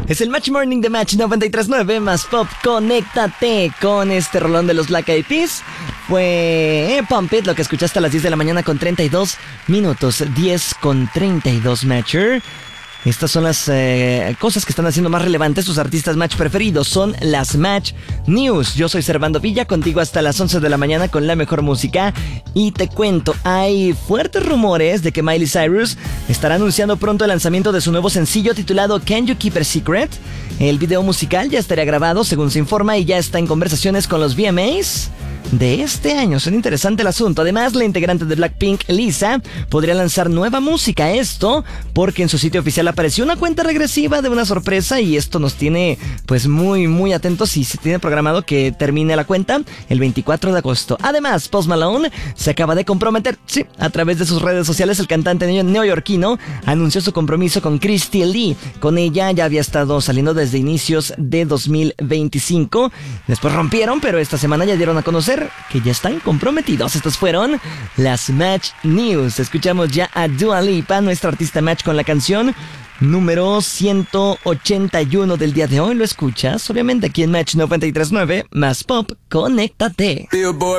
Es el Match Morning de Match 93.9 más Pop. Conéctate con este rolón de los Black Eyed Peas. Fue Pump It, lo que escuchaste a las 10 de la mañana con 32 minutos. 10 con 32, Matcher. Estas son las cosas que están haciendo más relevantes. Sus artistas Match preferidos son las Match News. Yo soy Servando Villa, contigo hasta las 11 de la mañana con la mejor música. Y te cuento, hay fuertes rumores de que Miley Cyrus estará anunciando pronto el lanzamiento de su nuevo sencillo titulado Can You Keep a Secret. El video musical ya estaría grabado, según se informa, y ya está en conversaciones con los VMAs de este año. Suena interesante el asunto. Además, la integrante de Blackpink, Lisa, podría lanzar nueva música. Esto porque en su sitio oficial apareció una cuenta regresiva de una sorpresa, y esto nos tiene pues muy atentos, y se tiene programado que termine la cuenta el 24 de agosto. Además, Post Malone se acaba de comprometer. Sí, a través de sus redes sociales, el cantante neoyorquino anunció su compromiso con Christy Lee. Con ella ya había estado saliendo desde inicios de 2025. Después rompieron, pero esta semana ya dieron a conocer que ya están comprometidos. Estas fueron las Match News. Escuchamos ya a Dua Lipa, nuestra artista Match, con la canción número 181 del día de hoy. Lo escuchas, obviamente, aquí en Match 93.9 más Pop. Conéctate. Billboard